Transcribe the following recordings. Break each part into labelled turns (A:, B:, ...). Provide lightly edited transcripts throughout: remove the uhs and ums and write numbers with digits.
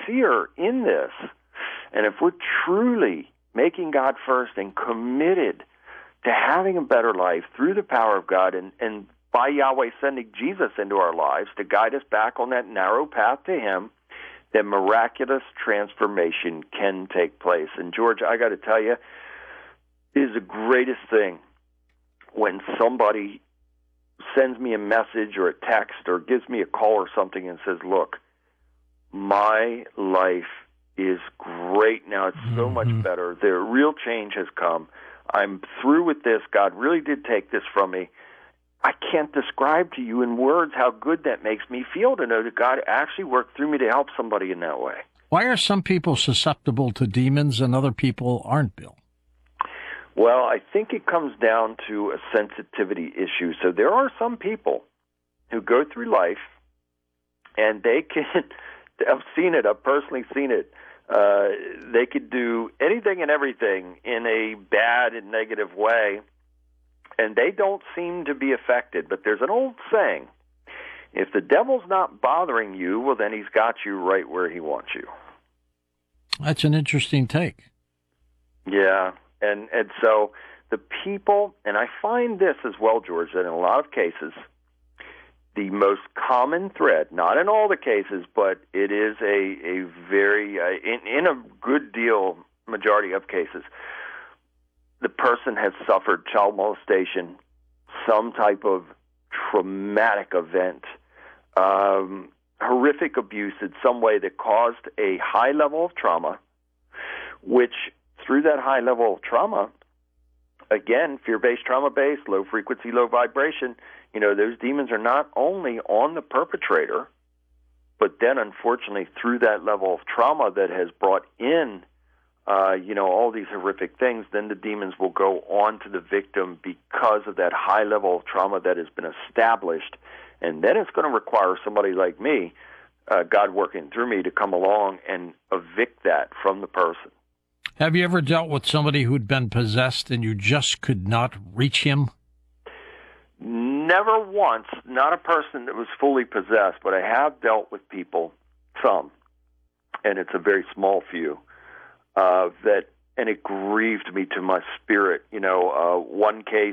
A: sincere in this, and if we're truly making God first and committed to having a better life through the power of God and by Yahweh sending Jesus into our lives to guide us back on that narrow path to Him, then miraculous transformation can take place. And George, I got to tell you, it is the greatest thing when somebody sends me a message or a text or gives me a call or something and says, look, my life is great now. It's so much better. The real change has come. I'm through with this. God really did take this from me. I can't describe to you in words how good that makes me feel to know that God actually worked through me to help somebody in that way.
B: Why are some people susceptible to demons and other people aren't, Bill?
A: Well, I think it comes down to a sensitivity issue. So there are some people who go through life and they can, I've seen it, I've personally seen it, they could do anything and everything in a bad and negative way, and they don't seem to be affected. But there's an old saying, if the devil's not bothering you, well, then he's got you right where he wants you.
B: That's an interesting take.
A: Yeah, and so the people, and I find this as well, George, that in a lot of cases, the most common thread, not in all the cases, but it is a very, in a good deal, majority of cases, the person has suffered child molestation, some type of traumatic event, horrific abuse in some way that caused a high level of trauma, which through that high level of trauma, again, fear-based, trauma-based, low frequency, low vibration, those demons are not only on the perpetrator, but then unfortunately through that level of trauma that has brought in all these horrific things, then the demons will go on to the victim because of that high level of trauma that has been established. And then it's going to require somebody like me, God working through me, to come along and evict that from the person.
B: Have you ever dealt with somebody who'd been possessed and you just could not reach him?
A: Never once, not a person that was fully possessed, but I have dealt with people, some, and it's a very small few, and it grieved me to my spirit. One case,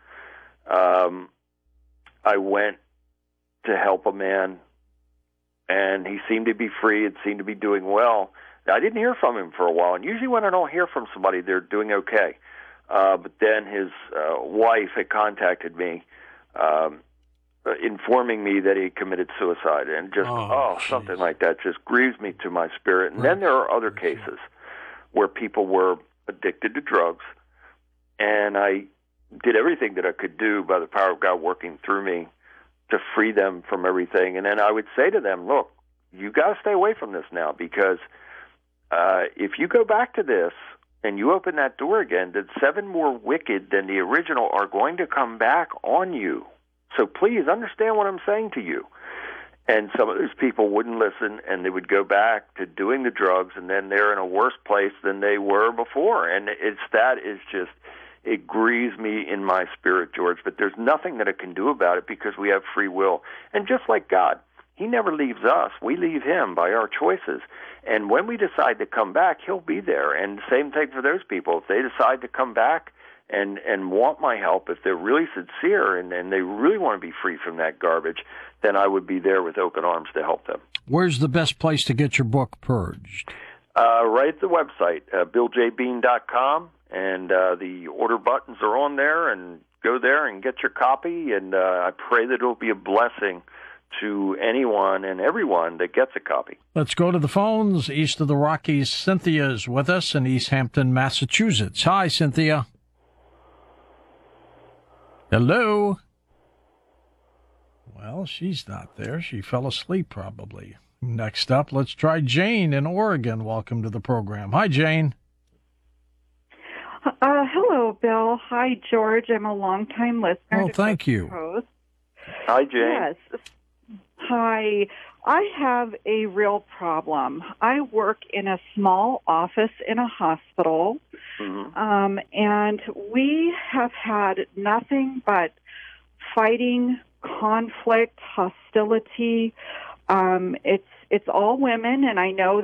A: I went to help a man, and he seemed to be free and seemed to be doing well. I didn't hear from him for a while, and usually when I don't hear from somebody, they're doing okay. But then his wife had contacted me, informing me that he committed suicide, and just, something like that just grieves me to my spirit. And then there are other cases where people were addicted to drugs, and I did everything that I could do by the power of God working through me to free them from everything. And then I would say to them, look, you got to stay away from this now, because if you go back to this and you open that door again, then 7 more wicked than the original are going to come back on you. So please understand what I'm saying to you. And some of those people wouldn't listen, and they would go back to doing the drugs, and then they're in a worse place than they were before. And it grieves me in my spirit, George. But there's nothing that I can do about it because we have free will. And just like God, He never leaves us. We leave Him by our choices. And when we decide to come back, He'll be there. And same thing for those people. If they decide to come back and want my help, if they're really sincere and they really want to be free from that garbage, then I would be there with open arms to help them.
B: Where's the best place to get your book purged?
A: Right at the website, BillJBean.com, and the order buttons are on there, and go there and get your copy, and I pray that it'll be a blessing to anyone and everyone that gets a copy.
B: Let's go to the phones. East of the Rockies, Cynthia is with us in East Hampton, Massachusetts. Hi, Cynthia. Hello. Well, she's not there. She fell asleep probably. Next up, let's try Jane in Oregon. Welcome to the program. Hi, Jane.
C: Hello, Bill. Hi, George. I'm a longtime listener.
B: Oh, thank you.
C: Host.
A: Hi, Jane.
C: Yes. Hi. I have a real problem. I work in a small office in a hospital, and we have had nothing but fighting, conflict, hostility. It's all women, and I know